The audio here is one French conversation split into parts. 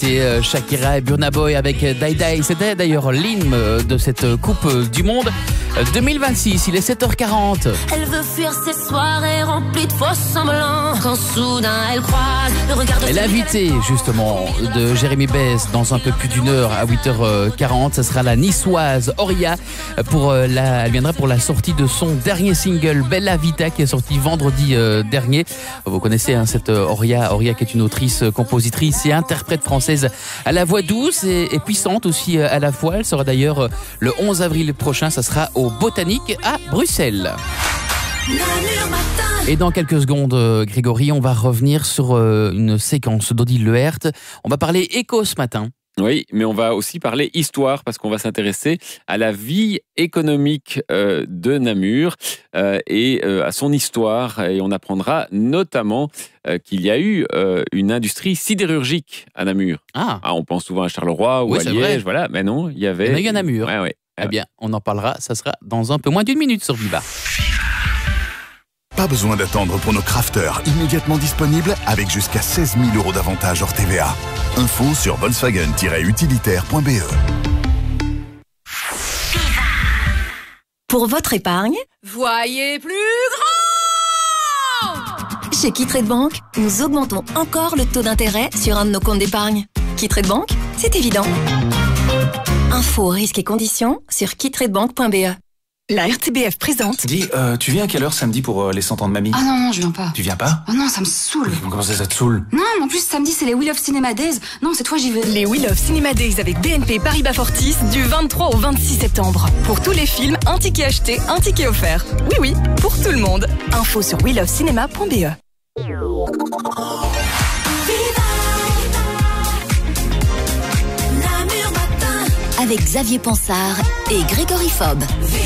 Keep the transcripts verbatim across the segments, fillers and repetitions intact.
invités Shakira et Burna Boy avec Die Die. C'était d'ailleurs l'hymne de cette Coupe du Monde deux mille vingt-six. Il est sept heures quarante. Elle veut fuir ces soirées remplies de faux semblants. Quand soudain elle croise le regard de... Et l'invité justement de Jérémy Besse dans un peu plus d'une heure à huit heures quarante, ce sera la niçoise Horia. Pour la, elle viendra pour la sortie de son dernier single Bella Vita qui est sorti vendredi euh, dernier. Vous connaissez hein, cette Horia, Horia qui est une autrice, compositrice et interprète française à la voix douce et, et puissante aussi à la fois. Elle sera d'ailleurs le onze avril prochain, ça sera au Botanique à Bruxelles. Et dans quelques secondes, Grégory, on va revenir sur une séquence d'Odile Lehert. On va parler éco ce matin. Oui, mais on va aussi parler histoire parce qu'on va s'intéresser à la vie économique euh, de Namur euh, et euh, à son histoire. Et on apprendra notamment euh, qu'il y a eu euh, une industrie sidérurgique à Namur. Ah, ah On pense souvent à Charleroi ou oui, à Liège, vrai. voilà. Mais non, il y avait... Il y en a eu à Namur. Ouais, ouais. Eh bien, on en parlera, ça sera dans un peu moins d'une minute sur Viva. Pas besoin d'attendre pour nos crafters, immédiatement disponibles avec jusqu'à seize mille euros d'avantage hors T V A. Info sur volkswagen tiret utilitaire point b e. Pour votre épargne, Voyez plus grand. chez Quitrade Bank, nous augmentons encore le taux d'intérêt sur un de nos comptes d'épargne. Quitrade Bank, c'est évident. Infos, risques et conditions sur quitrade bank point b e. La R T B F présente. Dis, euh, tu viens à quelle heure samedi pour euh, les cent ans de mamie? Ah non, non, je viens pas. Tu viens pas? Oh non, ça me saoule. Comment ça, ça te saoule? Non, en plus, samedi, c'est les Wheel of Cinema Days. Non, cette fois, j'y vais. Les Wheel of Cinema Days avec B N P Paribas Fortis du vingt-trois au vingt-six septembre. Pour tous les films, un ticket acheté, un ticket offert. Oui, oui, pour tout le monde. Info sur wheel of cinema point b e. Avec Xavier Pansard et Grégory Fob.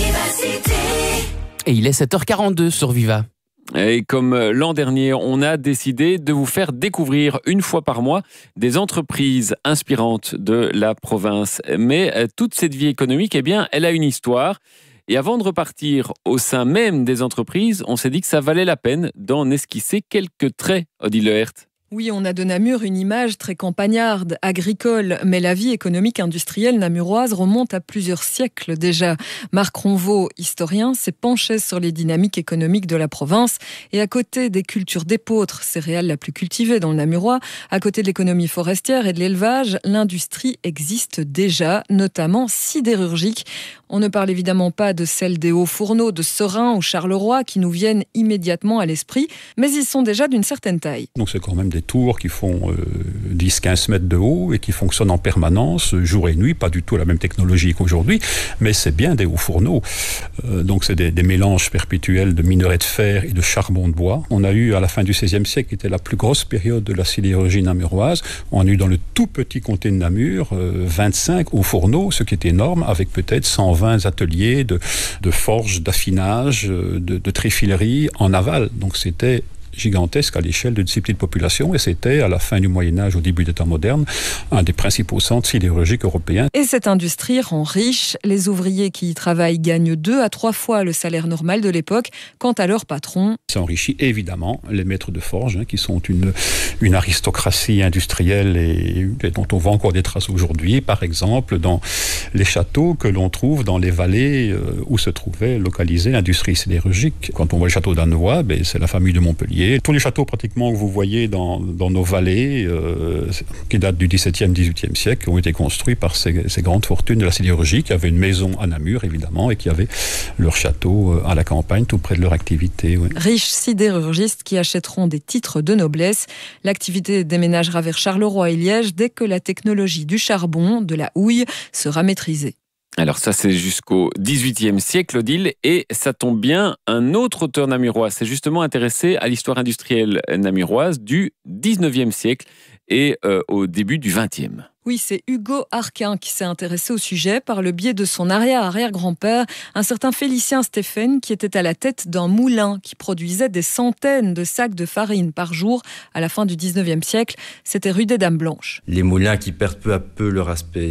Et il est sept heures quarante-deux sur Viva. Et comme l'an dernier, on a décidé de vous faire découvrir une fois par mois des entreprises inspirantes de la province. Mais toute cette vie économique, eh bien, elle a une histoire. Et avant de repartir au sein même des entreprises, on s'est dit que ça valait la peine d'en esquisser quelques traits, Odile Lehert. Oui, on a de Namur une image très campagnarde, agricole, mais la vie économique industrielle namuroise remonte à plusieurs siècles déjà. Marc Ronvaux, historien, s'est penché sur les dynamiques économiques de la province et à côté des cultures d'épeautre, céréale la plus cultivée dans le Namurois, à côté de l'économie forestière et de l'élevage, l'industrie existe déjà, notamment sidérurgique. On ne parle évidemment pas de celle des hauts fourneaux de Serein ou Charleroi qui nous viennent immédiatement à l'esprit, mais ils sont déjà d'une certaine taille. Donc c'est quand même des tours qui font euh, dix à quinze mètres de haut et qui fonctionnent en permanence, jour et nuit, pas du tout la même technologie qu'aujourd'hui, mais c'est bien des hauts fourneaux. Euh, donc c'est des, des mélanges perpétuels de minerais de fer et de charbon de bois. On a eu à la fin du seizième siècle, qui était la plus grosse période de la sidérurgie namuroise, on a eu dans le tout petit comté de Namur euh, vingt-cinq hauts fourneaux, ce qui est énorme, avec peut-être cent vingt ateliers de, de forge, d'affinage, de, de tréfilerie en aval. Donc c'était gigantesque à l'échelle d'une si petite population et c'était à la fin du Moyen-Âge, au début des temps modernes, un des principaux centres sidérurgiques européens. Et cette industrie rend riche. Les ouvriers qui y travaillent gagnent deux à trois fois le salaire normal de l'époque, quant à leur patron. Ça enrichit évidemment les maîtres de forge, hein, qui sont une, une aristocratie industrielle et, et dont on voit encore des traces aujourd'hui, par exemple dans les châteaux que l'on trouve dans les vallées euh, où se trouvait localisée l'industrie sidérurgique. Quand on voit le château d'Annevoie, ben, c'est la famille de Montpellier. Tous les châteaux pratiquement que vous voyez dans, dans nos vallées, euh, qui datent du dix-septième, dix-huitième siècle, ont été construits par ces, ces grandes fortunes de la sidérurgie, qui avaient une maison à Namur, évidemment, et qui avaient leur château à la campagne, tout près de leur activité. Oui. Riches sidérurgistes qui achèteront des titres de noblesse. L'activité déménagera vers Charleroi et Liège dès que la technologie du charbon, de la houille, sera maîtrisée. Alors ça, c'est jusqu'au dix-huitième siècle, Odile, et ça tombe bien, un autre auteur namurois s'est justement intéressé à l'histoire industrielle namuroise du dix-neuvième siècle et euh, au début du vingtième. Oui, c'est Hugo Arquin qui s'est intéressé au sujet par le biais de son arrière-arrière-grand-père, un certain Félicien Stéphane, qui était à la tête d'un moulin qui produisait des centaines de sacs de farine par jour à la fin du dix-neuvième siècle. C'était rue des Dames Blanches. Les moulins qui perdent peu à peu leur aspect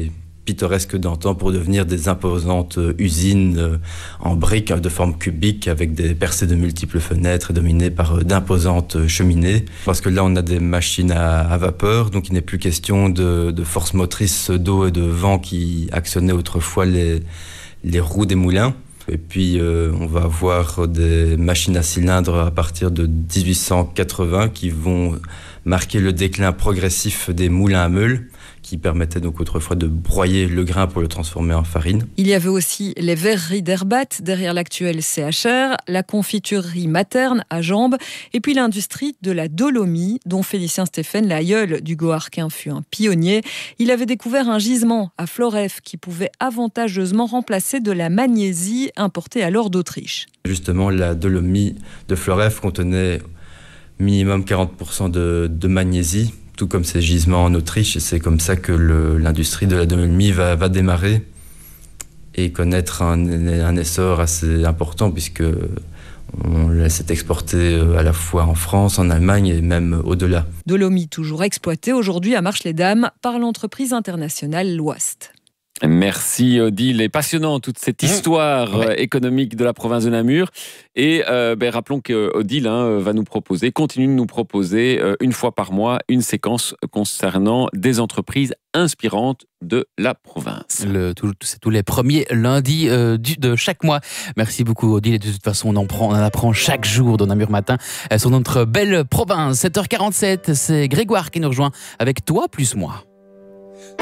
pittoresques d'antan pour devenir des imposantes usines en briques de forme cubique avec des percées de multiples fenêtres et dominées par d'imposantes cheminées. Parce que là, on a des machines à, à vapeur, donc il n'est plus question de, de force motrice d'eau et de vent qui actionnaient autrefois les, les roues des moulins. Et puis, euh, on va avoir des machines à cylindres à partir de dix-huit cent quatre-vingts qui vont marquer le déclin progressif des moulins à meules, qui permettaient donc autrefois de broyer le grain pour le transformer en farine. Il y avait aussi les verreries d'Herbat, derrière l'actuel C H R, la confiturerie Materne à Jambes, et puis l'industrie de la dolomie, dont Félicien Stéphane, l'aïeul d'Hugo Arquin, fut un pionnier. Il avait découvert un gisement à Floreffe qui pouvait avantageusement remplacer de la magnésie importée alors d'Autriche. Justement, la dolomie de Floreffe contenait minimum quarante pour cent de, de magnésie, tout comme ces gisements en Autriche. Et c'est comme ça que le, l'industrie de la dolomie va, va démarrer et connaître un, un essor assez important, puisque on s'est exporté à la fois en France, en Allemagne et même au-delà. Dolomie toujours exploitée aujourd'hui à Marche-les-Dames par l'entreprise internationale Loist. Merci Odile, est passionnant toute cette histoire ouais. économique de la province de Namur. Et euh, ben, rappelons qu'Odile hein, va nous proposer, continue de nous proposer euh, une fois par mois une séquence concernant des entreprises inspirantes de la province. Le, tout, c'est tous les premiers lundis euh, du, de chaque mois. Merci beaucoup Odile, et de toute façon on en, prend, on en apprend chaque jour dans Namur Matin sur notre belle province. sept heures quarante-sept, c'est Grégoire qui nous rejoint avec Toi plus moi.